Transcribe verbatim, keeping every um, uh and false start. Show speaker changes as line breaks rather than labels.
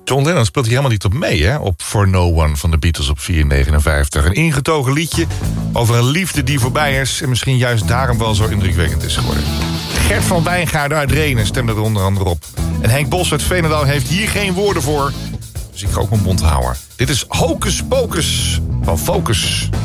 John Lennon speelt hier helemaal niet op mee, hè? Op For No One van de Beatles op vier negenenvijftig. Een ingetogen liedje over een liefde die voorbij is... en misschien juist daarom wel zo indrukwekkend is geworden. Gert van Wijngaarden uit Renen stemde er onder andere op. En Henk Bos uit Veenendaal heeft hier geen woorden voor. Dus ik ga ook mijn mond houden. Dit is Hocus Pocus van Focus.